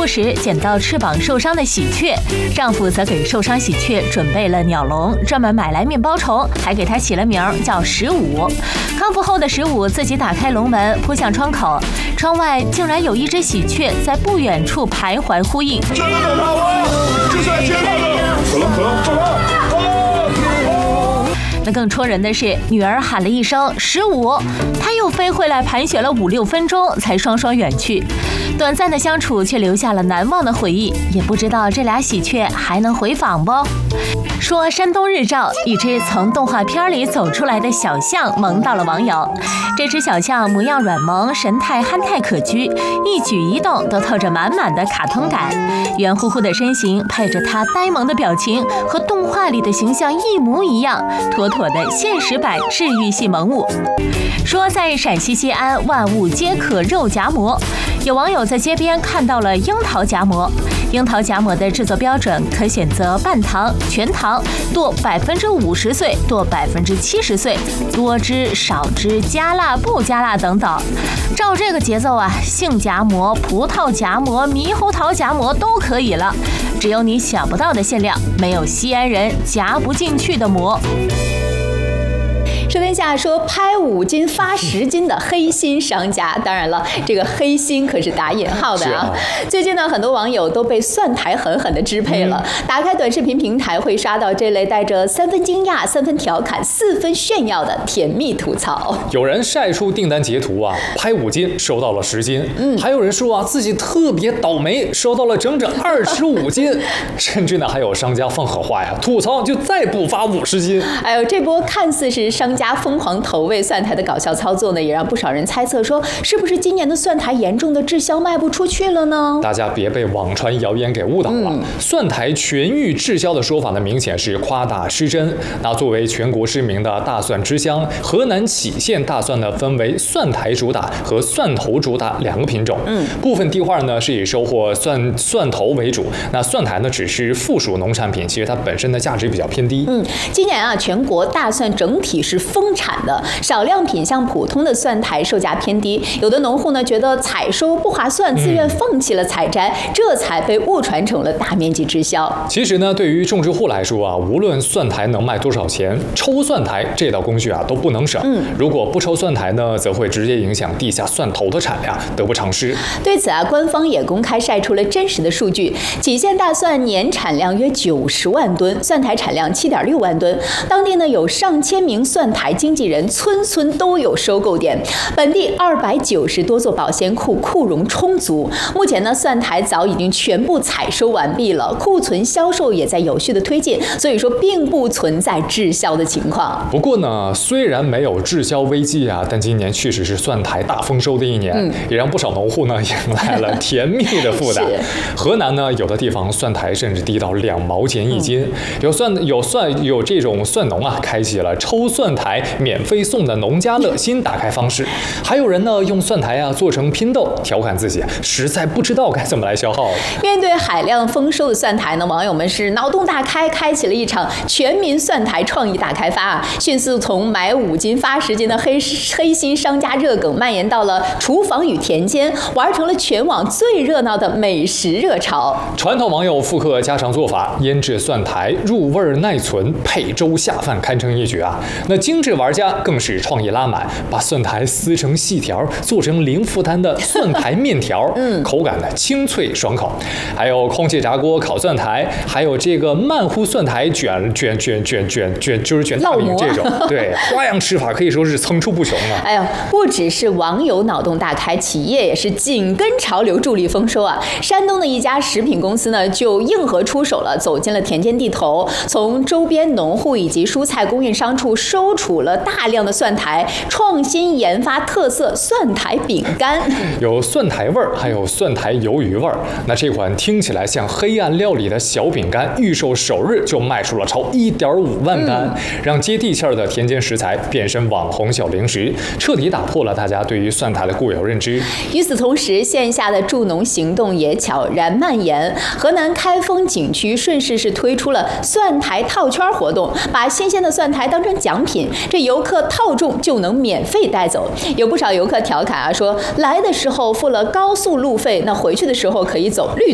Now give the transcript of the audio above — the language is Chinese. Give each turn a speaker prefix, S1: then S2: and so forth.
S1: 步时捡到翅膀受伤的喜鹊，丈夫则给受伤喜鹊准备了鸟笼，专门买来面包虫，还给它起了名叫15。康复后的15自己打开笼门，扑向窗口，窗外竟然有一只喜鹊在不远处徘徊呼应。
S2: 真的很好啊，这是接到的，走了。
S1: 那更戳人的是，女儿喊了一声15，她又飞回来盘旋了5-6分钟，才双双远去。短暂的相处却留下了难忘的回忆，也不知道这俩喜鹊还能回访不？说山东日照，一只从动画片里走出来的小象萌到了网友。这只小象模样软萌，神态憨态可掬，一举一动都透着满满的卡通感。圆乎乎的身形配着它呆萌的表情，和动画里的形象一模一样，妥妥的现实版治愈系萌物。说在陕西西安，万物皆可肉夹馍。有网友在街边看到了樱桃夹馍。樱桃夹馍的制作标准可选择半糖、全糖、剁50%碎、剁70%碎、多汁、少汁、加辣、不加辣等等。照这个节奏啊，杏夹馍、葡萄夹馍、猕猴桃夹馍都可以了。只有你想不到的馅料，没有西安人夹不进去的馍。
S3: 说天下说拍5斤发10斤的黑心商家，当然了，这个黑心可是打引号的啊。最近呢，很多网友都被蒜台狠狠的支配了。打开短视频平台，会刷到这类带着3分惊讶、3分调侃、4分炫耀的甜蜜吐槽。
S4: 有人晒出订单截图啊，拍5斤收到了10斤，还有人说啊自己特别倒霉，收到了整整25斤，甚至呢还有商家放狠话呀，吐槽就再不发50斤。
S3: 哎呦，这波看似是商家疯狂投喂蒜台的搞笑操作呢，也让不少人猜测说，是不是今年的蒜台严重的滞销卖不出去了呢？
S4: 大家别被网传谣言给误导了。蒜台全域滞销的说法呢，明显是夸大失真。那作为全国知名的大蒜之乡，河南杞县大蒜呢分为蒜台主打和蒜头主打2个品种。部分地块呢是以收获蒜头为主，那蒜台呢只是附属农产品，其实它本身的价值比较偏低。
S3: 今年啊，全国大蒜整体是丰产的，少量品相普通的蒜台售价偏低，有的农户呢觉得采收不划算，自愿放弃了采摘，这才被误传成了大面积滞销。
S4: 其实呢，对于种植户来说啊，无论蒜台能卖多少钱，抽蒜台这道工序啊都不能省。如果不抽蒜台呢，则会直接影响地下蒜头的产量，得不偿失。
S3: 对此啊，官方也公开晒出了真实的数据，杞县大蒜年产量约90万吨，蒜台产量7.6万吨，当地呢有上千名蒜台经纪人，村村都有收购点，本地290多座保鲜库，库容充足。目前呢，蒜台早已经全部采收完毕了，库存销售也在有序的推进，所以说并不存在滞销的情况。
S4: 不过呢，虽然没有滞销危机啊，但今年确实是蒜台大丰收的一年，也让不少农户呢迎来了甜蜜的负担。河南呢，有的地方蒜台甚至低到2毛钱1斤，有这种蒜农啊，开启了抽蒜台免费送的农家乐新打开方式。还有人呢用蒜台啊做成拼豆，调侃自己实在不知道该怎么来消耗。
S3: 面对海量丰收的蒜台呢，网友们是脑洞大开，开启了一场全民蒜台创意大开发啊！迅速从买5斤发10斤的黑心商家热梗蔓延到了厨房与田间，玩成了全网最热闹的美食热潮。
S4: 传统网友复刻家常做法，腌制蒜台入味耐存，配粥下饭堪称一绝啊！那精致玩家更是创意拉满，把蒜台撕成细条，做成零负担的蒜台面条，口感呢清脆爽口。还有空气炸锅烤蒜台，还有这个慢乎蒜台卷，就是卷大饼这种，对，花样吃法可以说是层出不穷啊！
S3: 哎呦，不只是网友脑洞大开，企业也是紧跟潮流，助力丰收啊！山东的一家食品公司呢，就硬核出手了，走进了田间地头，从周边农户以及蔬菜供应商处收储了大量的蒜台，创新研发特色蒜台饼干，
S4: 有蒜台味儿，还有蒜台鱿鱼味儿。那这款听起来像黑暗料理的小饼干，预售首日就卖出了超1.5万单，让接地气儿的田间食材变身网红小零食，彻底打破了大家对于蒜台的固有认知。
S3: 与此同时，线下的助农行动也悄然蔓延。河南开封景区顺势是推出了蒜台套圈活动，把新鲜的蒜台当成奖品，这游客套中就能免费带走。有不少游客调侃啊，说来的时候付了高速路费，那回去的时候可以走绿